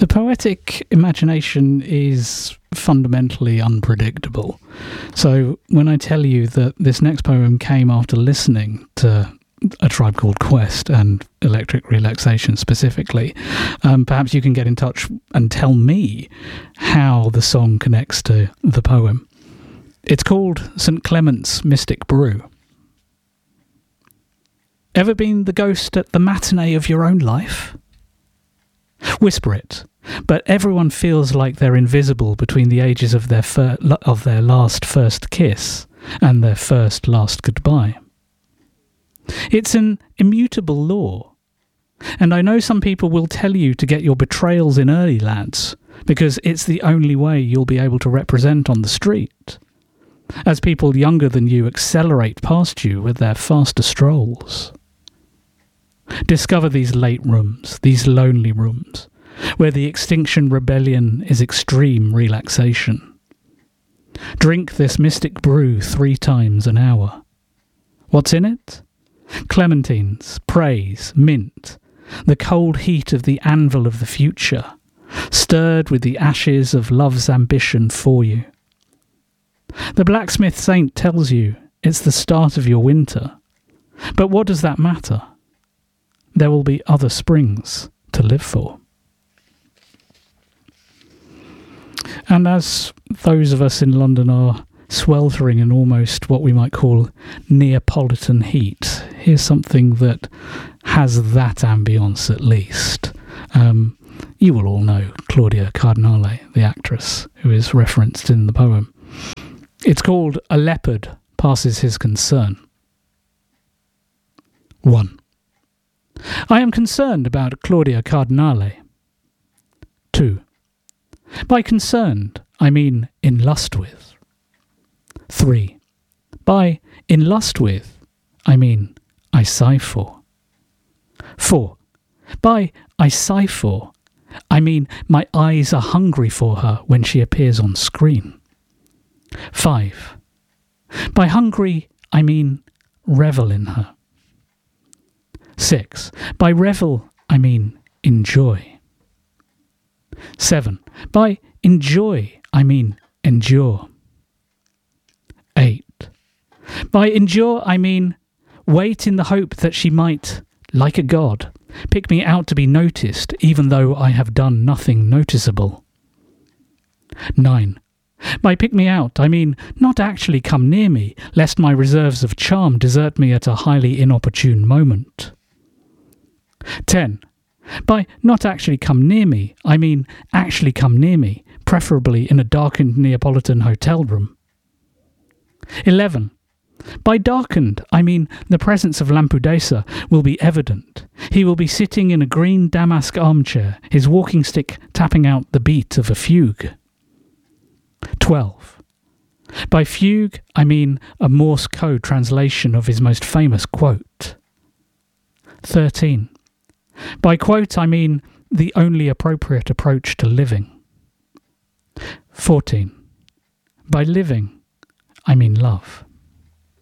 poetic imagination is fundamentally unpredictable. So when I tell you that this next poem came after listening to A Tribe Called Quest and Electric Relaxation specifically, perhaps you can get in touch and tell me how the song connects to the poem. It's called St. Clement's Mystic Brew. Ever been the ghost at the matinee of your own life? Whisper it, but everyone feels like they're invisible between the ages of their last first kiss and their first last goodbye. It's an immutable law, and I know some people will tell you to get your betrayals in early, lads, because it's the only way you'll be able to represent on the street, as people younger than you accelerate past you with their faster strolls. Discover these late rooms, these lonely rooms, where the extinction rebellion is extreme relaxation. Drink this mystic brew 3 times an hour. What's in it? Clementines, praise, mint, the cold heat of the anvil of the future, stirred with the ashes of love's ambition for you. The blacksmith saint tells you it's the start of your winter, but what does that matter? There will be other springs to live for. And as those of us in London are sweltering in almost what we might call Neapolitan heat, here's something that has that ambience at least. You will all know Claudia Cardinale, the actress who is referenced in the poem. It's called A Leopard Passes His Concern. 1. I am concerned about Claudia Cardinale. 2. By concerned, I mean in lust with. 3. By in lust with, I mean I sigh for. 4. By I sigh for, I mean my eyes are hungry for her when she appears on screen. 5. By hungry, I mean revel in her. 6. By revel, I mean enjoy. 7. By enjoy, I mean endure. 8. By endure, I mean wait in the hope that she might, like a god, pick me out to be noticed even though I have done nothing noticeable. 9. By pick me out, I mean not actually come near me, lest my reserves of charm desert me at a highly inopportune moment. 10. By not actually come near me, I mean actually come near me, preferably in a darkened Neapolitan hotel room. 11. By darkened, I mean the presence of Lampudesa will be evident. He will be sitting in a green damask armchair, his walking stick tapping out the beat of a fugue. 12. By fugue, I mean a Morse code translation of his most famous quote. 13. By quote, I mean the only appropriate approach to living. 14. By living, I mean love.